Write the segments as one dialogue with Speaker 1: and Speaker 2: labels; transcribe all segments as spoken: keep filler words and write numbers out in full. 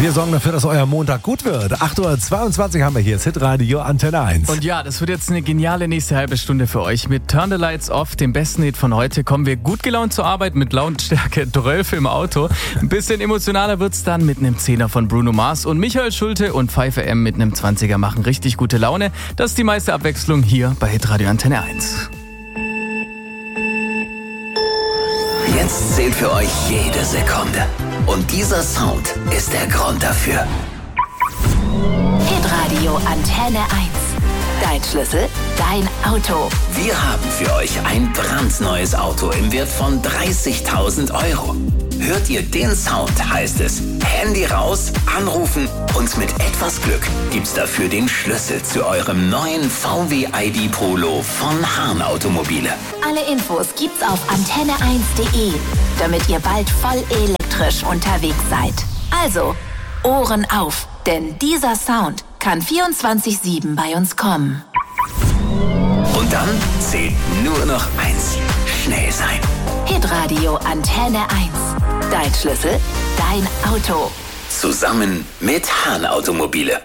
Speaker 1: Wir sorgen dafür, dass euer Montag gut wird. acht Uhr zweiundzwanzig haben wir hier, das Hitradio Antenne eins.
Speaker 2: Und ja, das wird jetzt eine geniale nächste halbe Stunde für euch. Mit Turn the Lights Off, dem besten Hit von heute, kommen wir gut gelaunt zur Arbeit mit Lautstärke zwölf im Auto. Ein bisschen emotionaler wird's dann mit einem Zehner von Bruno Mars. Und Michael Schulte und five A M mit einem zwanziger machen richtig gute Laune. Das ist die meiste Abwechslung hier bei Hitradio Antenne eins.
Speaker 3: Jetzt zählt für euch jede Sekunde. Und dieser Sound ist der Grund dafür.
Speaker 4: Hitradio Antenne eins. Dein Schlüssel, dein Auto.
Speaker 3: Wir haben für euch ein brandneues Auto im Wert von dreißigtausend Euro. Hört ihr den Sound, heißt es Handy raus, anrufen und mit etwas Glück gibt's dafür den Schlüssel zu eurem neuen V W I D Polo von Hahn Automobile.
Speaker 4: Alle Infos gibt's auf antenne eins punkt de, damit ihr bald voll elektrisch unterwegs seid. Also, Ohren auf, denn dieser Sound kann vierundzwanzig sieben bei uns kommen.
Speaker 3: Und dann zählt nur noch eins: schnell sein.
Speaker 4: Hitradio Antenne eins. Dein Schlüssel, dein Auto.
Speaker 3: Zusammen mit Hahn Automobile.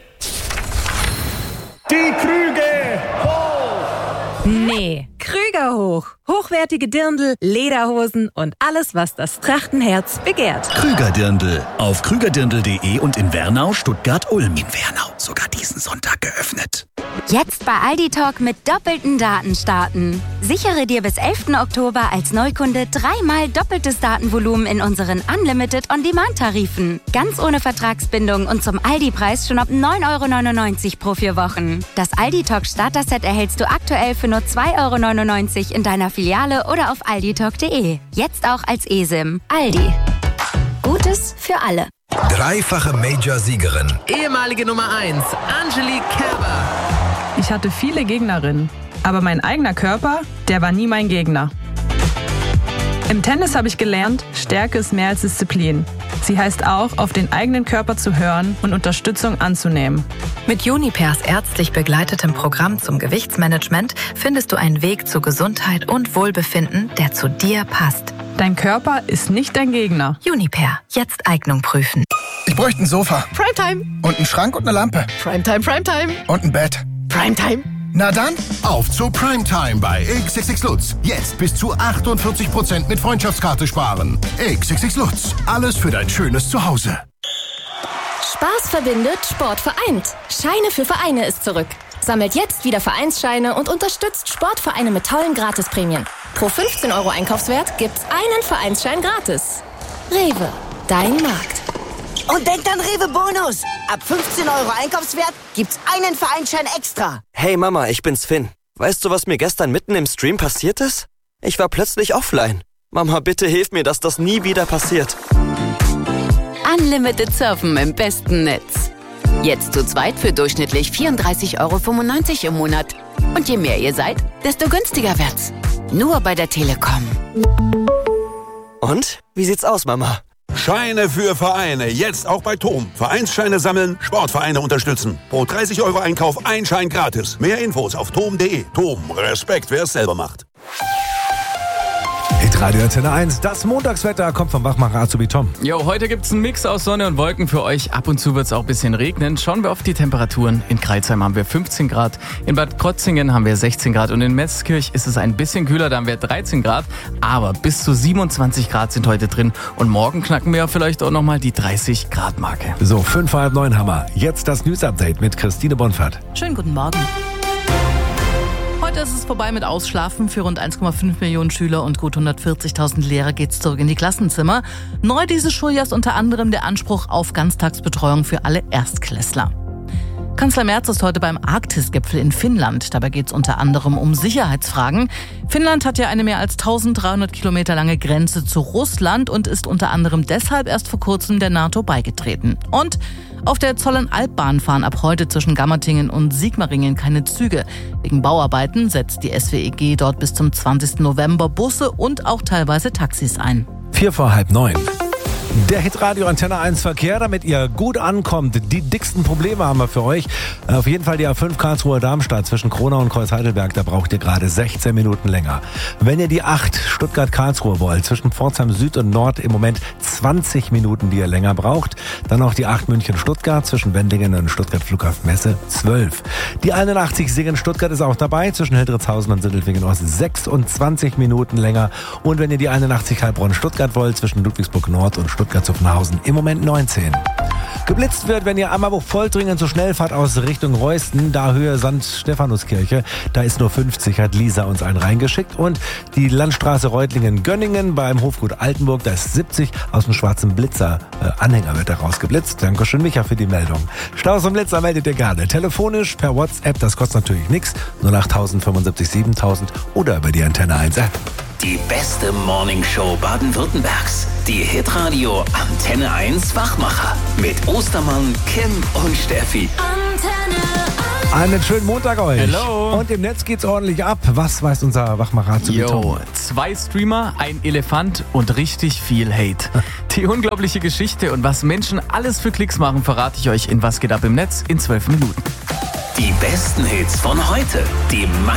Speaker 5: Die Krüge hoch!
Speaker 6: Nee, Krüger hoch. Hochwertige Dirndl, Lederhosen und alles, was das Trachtenherz begehrt.
Speaker 7: Krüger Dirndl. Auf krügerdirndl punkt de und in Wernau, Stuttgart, Ulm. In Wernau sogar diesen Sonntag geöffnet.
Speaker 8: Jetzt bei Aldi Talk mit doppelten Daten starten. Sichere dir bis elften Oktober als Neukunde dreimal doppeltes Datenvolumen in unseren Unlimited On-Demand-Tarifen. Ganz ohne Vertragsbindung und zum Aldi-Preis schon ab neun Euro neunundneunzig pro vier Wochen. Das Aldi Talk Starter-Set erhältst du aktuell für nur zwei Euro neunundneunzig in deiner Filiale oder auf alditalk punkt de. Jetzt auch als eSIM. Aldi. Gutes für alle.
Speaker 9: Dreifache Major-Siegerin.
Speaker 10: Ehemalige Nummer eins, Angelique Kerber.
Speaker 11: Ich hatte viele Gegnerinnen, aber mein eigener Körper, der war nie mein Gegner. Im Tennis habe ich gelernt, Stärke ist mehr als Disziplin. Sie heißt auch, auf den eigenen Körper zu hören und Unterstützung anzunehmen.
Speaker 12: Mit Junipers ärztlich begleitetem Programm zum Gewichtsmanagement findest du einen Weg zu Gesundheit und Wohlbefinden, der zu dir passt.
Speaker 11: Dein Körper ist nicht dein Gegner.
Speaker 12: Juniper, jetzt Eignung prüfen.
Speaker 13: Ich bräuchte ein Sofa.
Speaker 14: Primetime.
Speaker 13: Und einen Schrank und eine Lampe.
Speaker 14: Primetime, Primetime.
Speaker 13: Und ein Bett.
Speaker 14: Primetime.
Speaker 13: Na dann,
Speaker 15: auf zu Primetime bei X X X Lutz. Jetzt bis zu achtundvierzig Prozent mit Freundschaftskarte sparen. X X X Lutz. Alles für dein schönes Zuhause.
Speaker 16: Spaß verbindet, Sport vereint. Scheine für Vereine ist zurück. Sammelt jetzt wieder Vereinsscheine und unterstützt Sportvereine mit tollen Gratisprämien. Pro fünfzehn Euro Einkaufswert gibt's einen Vereinsschein gratis. Rewe, dein Markt.
Speaker 17: Und denkt an Rewe Bonus. Ab fünfzehn Euro Einkaufswert gibt's einen Vereinsschein extra.
Speaker 18: Hey Mama, ich bin's Finn. Weißt du, was mir gestern mitten im Stream passiert ist? Ich war plötzlich offline. Mama, bitte hilf mir, dass das nie wieder passiert.
Speaker 19: Unlimited Surfen im besten Netz. Jetzt zu zweit für durchschnittlich vierunddreißig Euro fünfundneunzig im Monat. Und je mehr ihr seid, desto günstiger wird's. Nur bei der Telekom.
Speaker 18: Und? Wie sieht's aus, Mama?
Speaker 20: Scheine für Vereine. Jetzt auch bei Tom. Vereinsscheine sammeln, Sportvereine unterstützen. Pro dreißig Euro Einkauf ein Schein gratis. Mehr Infos auf tom punkt de. Tom, Respekt, wer es selber macht.
Speaker 1: Hitradio Antenne eins, das Montagswetter kommt vom Wachmacher Azubi Tom.
Speaker 2: Jo, heute gibt's einen Mix aus Sonne und Wolken für euch. Ab und zu wird's auch ein bisschen regnen. Schauen wir auf die Temperaturen. In Crailsheim haben wir fünfzehn Grad, in Bad Krotzingen haben wir sechzehn Grad und in Metzkirch ist es ein bisschen kühler, da haben wir dreizehn Grad. Aber bis zu siebenundzwanzig Grad sind heute drin und morgen knacken wir vielleicht auch nochmal die dreißig Grad Marke.
Speaker 1: So, fünf vor halb neun haben wir. Jetzt das News-Update mit Christine Bonfert.
Speaker 21: Schönen guten Morgen. Heute ist es vorbei mit Ausschlafen. Für rund eins Komma fünf Millionen Schüler und gut hundertvierzigtausend Lehrer geht's zurück in die Klassenzimmer. Neu dieses Schuljahr ist unter anderem der Anspruch auf Ganztagsbetreuung für alle Erstklässler. Kanzler Merz ist heute beim Arktis-Gipfel in Finnland. Dabei geht es unter anderem um Sicherheitsfragen. Finnland hat ja eine mehr als eintausenddreihundert Kilometer lange Grenze zu Russland und ist unter anderem deshalb erst vor kurzem der NATO beigetreten. Und auf der Zollernalbbahn fahren ab heute zwischen Gammertingen und Sigmaringen keine Züge. Wegen Bauarbeiten setzt die S W E G dort bis zum zwanzigsten November Busse und auch teilweise Taxis ein.
Speaker 1: Vier vor halb neun. Der Hitradio Antenne eins Verkehr, damit ihr gut ankommt. Die dicksten Probleme haben wir für euch. Auf jeden Fall die A fünf Karlsruhe Darmstadt zwischen Kronau und Kreuz-Heidelberg. Da braucht ihr gerade sechzehn Minuten länger. Wenn ihr die acht Stuttgart-Karlsruhe wollt, zwischen Pforzheim Süd und Nord im Moment zwanzig Minuten, die ihr länger braucht. Dann noch die acht München-Stuttgart zwischen Wendlingen und Stuttgart-Flughafen-Messe zwölf. Die einundachtzig Singen-Stuttgart ist auch dabei zwischen Hildritzhausen und Sindelfingen-Ost sechsundzwanzig Minuten länger. Und wenn ihr die einundachtzig Heilbronn-Stuttgart wollt, zwischen Ludwigsburg-Nord und Stuttgart-Zuffenhausen im Moment neunzehn. Geblitzt wird, wenn ihr Ammerbuch-Poltringen zur Schnellfahrt aus Richtung Reusten, da Höhe Sankt Stephanuskirche, da ist nur fünfzig, hat Lisa uns einen reingeschickt. Und die Landstraße Reutlingen-Gönningen beim Hofgut Altenburg, da ist siebzig, aus dem schwarzen Blitzer äh, Anhänger wird da rausgeblitzt. Dankeschön, Micha, für die Meldung. Staus und Blitzer meldet ihr gerne. Telefonisch, per WhatsApp, das kostet natürlich nichts. null acht tausend fünfundsiebzig siebentausend oder über die Antenne eins App.
Speaker 3: Die beste Morningshow Baden-Württembergs. Die Hitradio Antenne eins Wachmacher. Mit Ostermann, Kim und Steffi.
Speaker 1: Antenne eins. Einen schönen Montag euch.
Speaker 2: Hello.
Speaker 1: Und im Netz geht's ordentlich ab. Was weiß unser Wachmacher zu
Speaker 2: Yo, zwei Streamer, ein Elefant und richtig viel Hate. Die unglaubliche Geschichte und was Menschen alles für Klicks machen, verrate ich euch in Was geht ab im Netz in zwölf Minuten.
Speaker 3: Die besten Hits von heute. Die